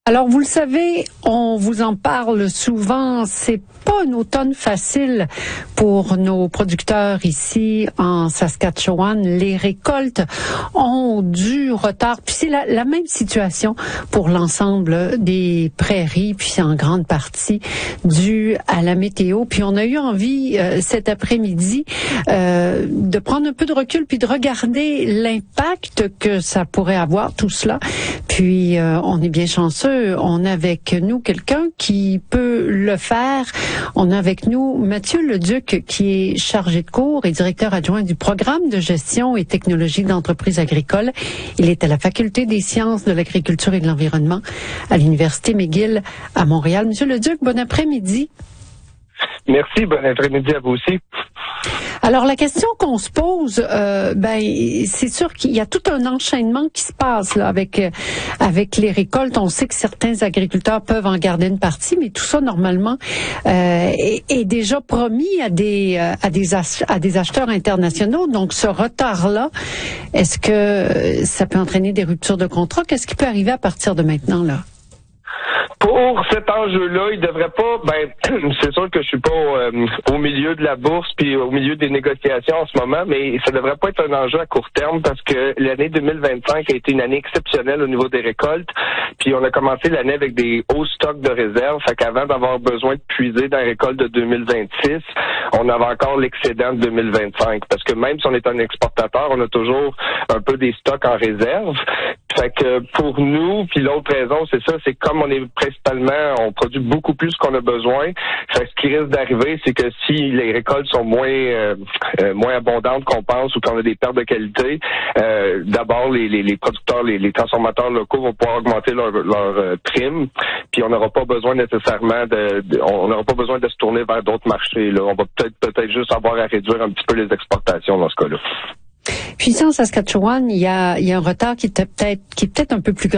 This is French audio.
Alors, vous le savez, on vous en parle souvent. C'est pas un automne facile pour nos producteurs ici en Saskatchewan. Les récoltes ont du retard. Puis c'est la même situation pour l'ensemble des prairies, puis c'est en grande partie dû à la météo. Puis on a eu envie cet après-midi de prendre un peu de recul puis de regarder l'impact que ça pourrait avoir, tout cela. Puis on est bien chanceux. On a avec nous quelqu'un qui peut le faire. On a avec nous Mathieu Leduc, qui est chargé de cours et directeur adjoint du programme de gestion et technologie d'entreprises agricoles. Il est à la Faculté des sciences de l'agriculture et de l'environnement à l'Université McGill à Montréal. Monsieur Leduc, bon après-midi. Merci, bon après-midi à vous aussi. Alors, la question qu'on se pose, c'est sûr qu'il y a tout un enchaînement qui se passe là avec les récoltes. On sait que certains agriculteurs peuvent en garder une partie, mais tout ça normalement est déjà promis à des acheteurs internationaux. Donc, ce retard-là, est-ce que ça peut entraîner des ruptures de contrat? Qu'est-ce qui peut arriver à partir de maintenant là? Pour cet enjeu-là, il devrait pas. C'est sûr que je suis pas au milieu de la bourse puis au milieu des négociations en ce moment, mais ça devrait pas être un enjeu à court terme parce que l'année 2025 a été une année exceptionnelle au niveau des récoltes. Puis on a commencé l'année avec des hauts stocks de réserves. Fait qu'avant d'avoir besoin de puiser dans la récolte de 2026, on avait encore l'excédent de 2025. Parce que même si on est un exportateur, on a toujours un peu des stocks en réserve. Fait que pour nous, puis l'autre raison, c'est ça, c'est comme on est principalement, on produit beaucoup plus qu'on a besoin. Fait que ce qui risque d'arriver, c'est que si les récoltes sont moins abondantes qu'on pense ou qu'on a des pertes de qualité, d'abord les producteurs, les transformateurs locaux vont pouvoir augmenter leur prime, puis on n'aura pas besoin nécessairement on n'aura pas besoin de se tourner vers d'autres marchés. Là, on va peut-être juste avoir à réduire un petit peu les exportations dans ce cas-là. Puis ici en Saskatchewan, il y a un retard qui est peut-être un peu plus grand.